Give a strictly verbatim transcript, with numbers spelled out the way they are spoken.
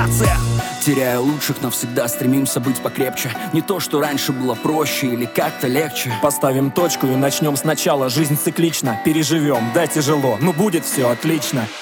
Теряя лучших, но всегда стремимся быть покрепче. Не то, что раньше было проще или как-то легче. Поставим точку и начнем сначала. Жизнь циклична, переживем, да тяжело, но будет все отлично.